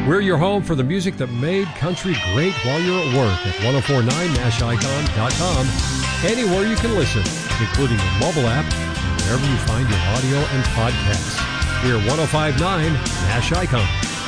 We're your home for the music that made country great while you're at work at 1049nashicon.com. Anywhere you can listen, including your mobile app and wherever you find your audio and podcasts. We're 1059 Nash Icon.